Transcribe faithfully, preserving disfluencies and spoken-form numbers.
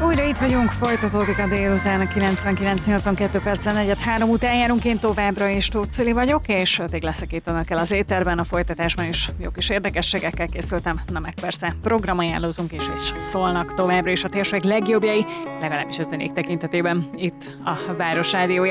Újra itt vagyunk, folytatódik a délután a kilencvenkilenc nyolcvankettő perccel negyed három után járunk, én továbbra is Tóth Cili vagyok, és ötig leszek itt önökkel az éterben, a folytatásban is jó kis érdekességekkel készültem, na meg persze programajánlózunk is, és szólnak továbbra is a térség legjobbjai, legalábbis a zenék tekintetében itt a Város Rádiója.